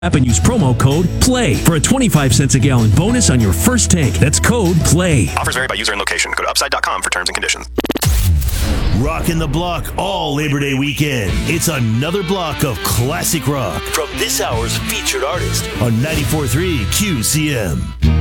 app and use promo code PLAY for a 25 cents a gallon bonus on your first tank. That's code PLAY. Offers vary by user and location. Go to upside.com for terms and conditions. Rocking the block all Labor Day weekend. It's another block of classic rock from this hour's featured artist on 94.3 QCM.